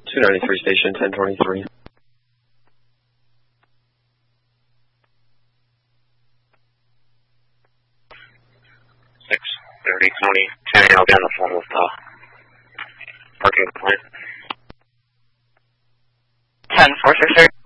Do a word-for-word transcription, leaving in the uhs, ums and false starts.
two ninety-three station, ten twenty-three. six thirty, Tony. Tanny, I'll be on the phone with the parking complaint. ten four six six.